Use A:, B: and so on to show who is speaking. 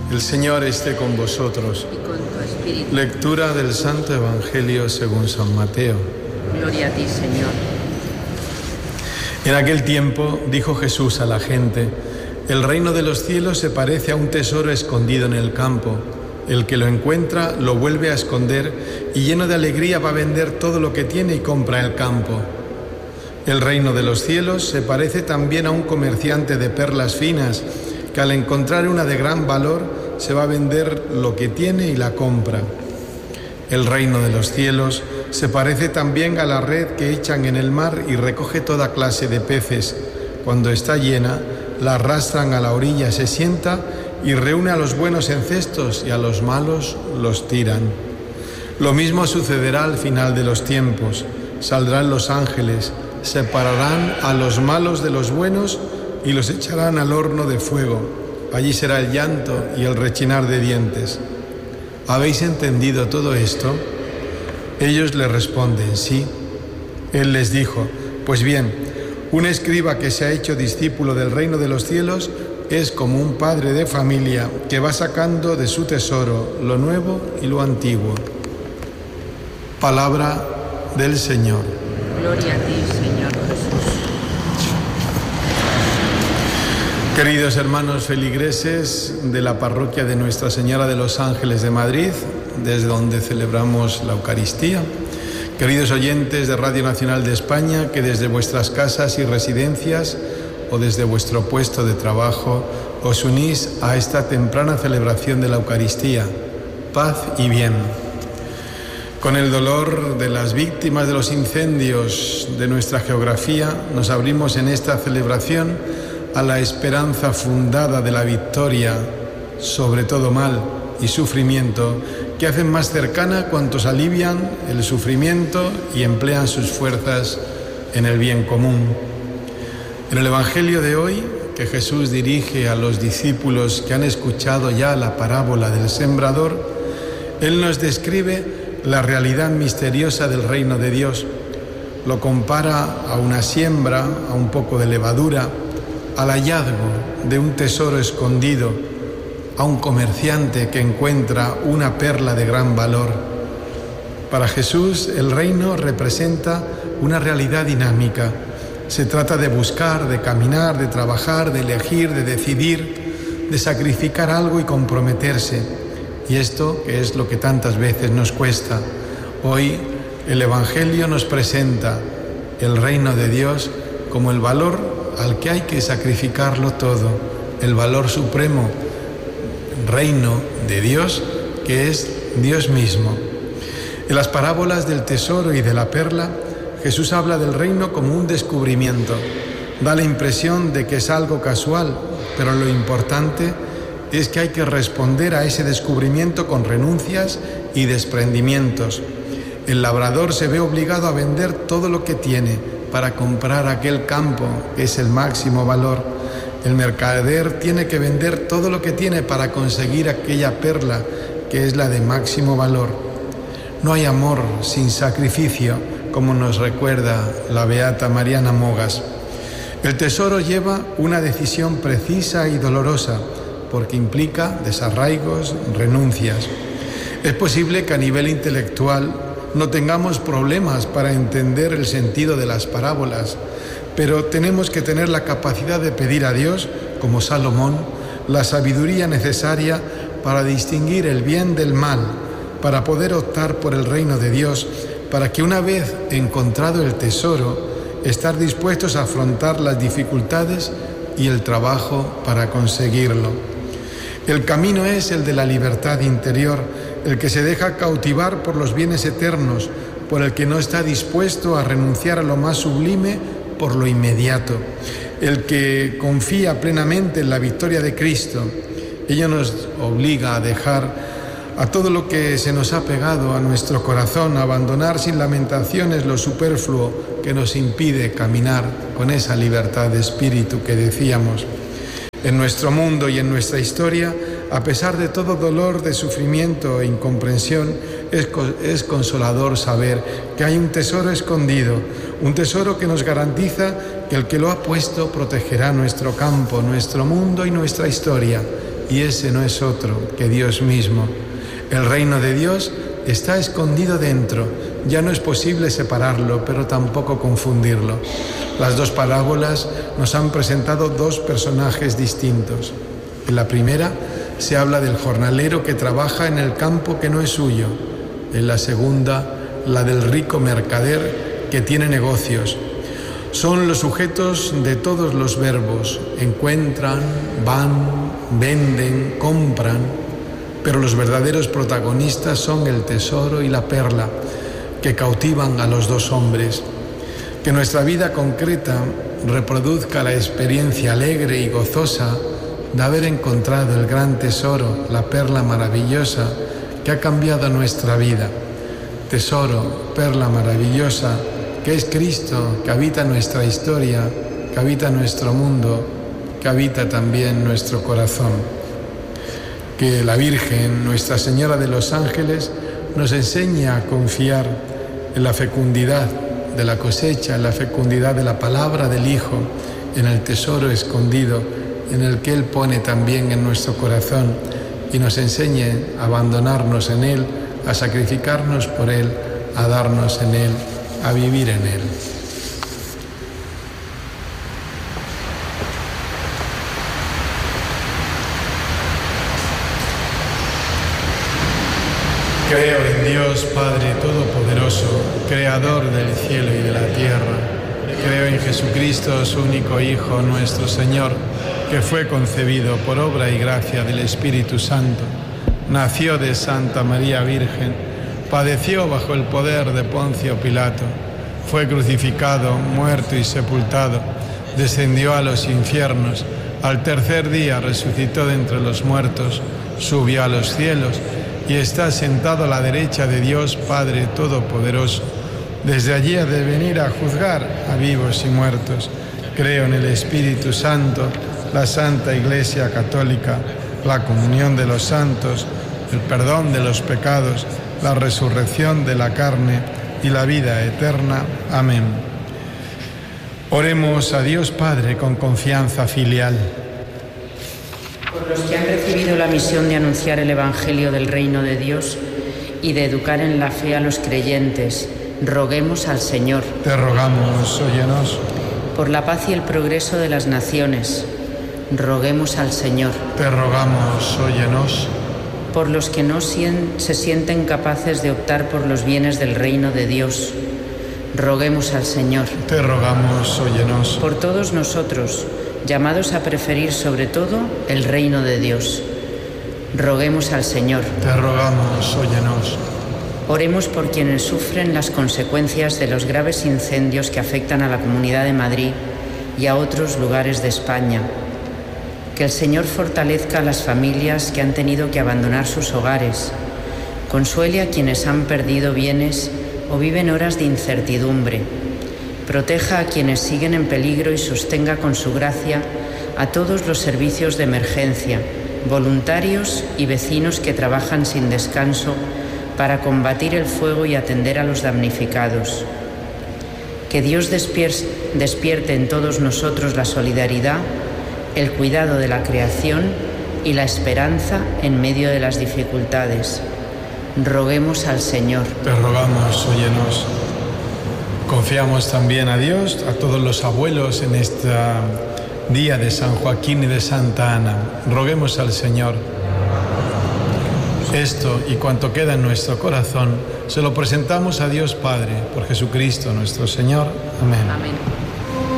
A: El Señor esté con vosotros.
B: Y con tu espíritu.
A: Lectura del Santo Evangelio según San Mateo.
B: Gloria a ti, Señor.
A: En aquel tiempo dijo Jesús a la gente: el reino de los cielos se parece a un tesoro escondido en el campo. El que lo encuentra lo vuelve a esconder y lleno de alegría va a vender todo lo que tiene y compra el campo. El reino de los cielos se parece también a un comerciante de perlas finas que al encontrar una de gran valor se va a vender lo que tiene y la compra. El reino de los cielos se parece también a la red que echan en el mar y recoge toda clase de peces. Cuando está llena, la arrastran a la orilla, se sienta y reúne a los buenos en cestos y a los malos los tiran. Lo mismo sucederá al final de los tiempos. Saldrán los ángeles, separarán a los malos de los buenos y los echarán al horno de fuego. Allí será el llanto y el rechinar de dientes. ¿Habéis entendido todo esto? Ellos le responden: sí. Él les dijo: pues bien, un escriba que se ha hecho discípulo del reino de los cielos es como un padre de familia que va sacando de su tesoro lo nuevo y lo antiguo. Palabra del Señor.
B: Gloria a ti, Señor Jesús.
A: Queridos hermanos feligreses de la parroquia de Nuestra Señora de los Ángeles de Madrid, desde donde celebramos la Eucaristía, queridos oyentes de Radio Nacional de España, que desde vuestras casas y residencias o desde vuestro puesto de trabajo os unís a esta temprana celebración de la Eucaristía. Paz y bien. Con el dolor de las víctimas de los incendios de nuestra geografía, nos abrimos en esta celebración a la esperanza fundada de la victoria sobre todo mal y sufrimiento, que hacen más cercana cuantos alivian el sufrimiento y emplean sus fuerzas en el bien común. En el Evangelio de hoy, que Jesús dirige a los discípulos que han escuchado ya la parábola del sembrador, Él nos describe la realidad misteriosa del reino de Dios. Lo compara a una siembra, a un poco de levadura, al hallazgo de un tesoro escondido, a un comerciante que encuentra una perla de gran valor. Para Jesús, el reino representa una realidad dinámica. Se trata de buscar, de caminar, de trabajar, de elegir, de decidir, de sacrificar algo y comprometerse. Y esto, que es lo que tantas veces nos cuesta. Hoy el Evangelio nos presenta el reino de Dios como el valor al que hay que sacrificarlo todo, el valor supremo, reino de Dios, que es Dios mismo. En las parábolas del tesoro y de la perla, Jesús habla del reino como un descubrimiento. Da la impresión de que es algo casual, pero lo importante es que hay que responder a ese descubrimiento con renuncias y desprendimientos. El labrador se ve obligado a vender todo lo que tiene para comprar aquel campo que es el máximo valor. El mercader tiene que vender todo lo que tiene para conseguir aquella perla que es la de máximo valor. No hay amor sin sacrificio, como nos recuerda la beata Mariana Mogas. El tesoro lleva una decisión precisa y dolorosa, porque implica desarraigos, renuncias. Es posible que a nivel intelectual no tengamos problemas para entender el sentido de las parábolas, pero tenemos que tener la capacidad de pedir a Dios, como Salomón, la sabiduría necesaria para distinguir el bien del mal, para poder optar por el reino de Dios, para que una vez encontrado el tesoro, estar dispuestos a afrontar las dificultades y el trabajo para conseguirlo. El camino es el de la libertad interior, el que se deja cautivar por los bienes eternos, por el que no está dispuesto a renunciar a lo más sublime por lo inmediato, el que confía plenamente en la victoria de Cristo. Ella nos obliga a dejar a todo lo que se nos ha pegado a nuestro corazón, a abandonar sin lamentaciones lo superfluo que nos impide caminar con esa libertad de espíritu que decíamos. En nuestro mundo y en nuestra historia, a pesar de todo dolor, de sufrimiento e incomprensión, es consolador saber que hay un tesoro escondido, un tesoro que nos garantiza que el que lo ha puesto protegerá nuestro campo, nuestro mundo y nuestra historia. y ese no es otro que Dios mismo. El reino de Dios está escondido dentro. Ya no es posible separarlo, pero tampoco confundirlo. Las dos parábolas nos han presentado dos personajes distintos. En la primera se habla del jornalero que trabaja en el campo que no es suyo. En la segunda, la del rico mercader que tiene negocios. Son los sujetos de todos los verbos. Encuentran, van, venden, compran. Pero los verdaderos protagonistas son el tesoro y la perla, que cautivan a los dos hombres. Que nuestra vida concreta reproduzca la experiencia alegre y gozosa de haber encontrado el gran tesoro, la perla maravillosa que ha cambiado nuestra vida. Tesoro, perla maravillosa, que es Cristo, que habita nuestra historia, que habita nuestro mundo, que habita también nuestro corazón. Que la Virgen, Nuestra Señora de los Ángeles, nos enseñe a confiar en la fecundidad de la cosecha, en la fecundidad de la palabra del Hijo, en el tesoro escondido, en el que Él pone también en nuestro corazón, y nos enseñe a abandonarnos en Él, a sacrificarnos por Él, a darnos en Él, a vivir en Él. Creo en Dios Padre Todopoderoso, Creador del cielo y de la tierra. Creo en Jesucristo, su único Hijo, nuestro Señor, que fue concebido por obra y gracia del Espíritu Santo. Nació de Santa María Virgen, padeció bajo el poder de Poncio Pilato, fue crucificado, muerto y sepultado, descendió a los infiernos, al tercer día resucitó de entre los muertos, subió a los cielos y está sentado a la derecha de Dios Padre Todopoderoso. Desde allí ha de venir a juzgar a vivos y muertos. Creo en el Espíritu Santo, la Santa Iglesia Católica, la comunión de los santos, el perdón de los pecados, la resurrección de la carne y la vida eterna. Amén. Oremos a Dios Padre con confianza filial.
B: Por los que han recibido la misión de anunciar el Evangelio del Reino de Dios y de educar en la fe a los creyentes, roguemos al Señor.
A: Te rogamos, óyenos.
B: Por la paz y el progreso de las naciones, roguemos al Señor.
A: Te rogamos, óyenos.
B: Por los que no se sienten capaces de optar por los bienes del Reino de Dios, roguemos al Señor.
A: Te rogamos, óyenos.
B: Por todos nosotros, llamados a preferir sobre todo el reino de Dios, roguemos al Señor.
A: Te rogamos, óyenos.
B: Oremos por quienes sufren las consecuencias de los graves incendios que afectan a la Comunidad de Madrid y a otros lugares de España. Que el Señor fortalezca a las familias que han tenido que abandonar sus hogares, consuele a quienes han perdido bienes o viven horas de incertidumbre, proteja a quienes siguen en peligro y sostenga con su gracia a todos los servicios de emergencia, voluntarios y vecinos que trabajan sin descanso para combatir el fuego y atender a los damnificados. Que Dios despierte en todos nosotros la solidaridad, el cuidado de la creación y la esperanza en medio de las dificultades. Roguemos al Señor.
A: Te rogamos, óyenos. Confiamos también a Dios, a todos los abuelos en este día de San Joaquín y de Santa Ana. Roguemos al Señor. Esto y cuanto queda en nuestro corazón, se lo presentamos a Dios Padre, por Jesucristo nuestro Señor. Amén.
B: Amén.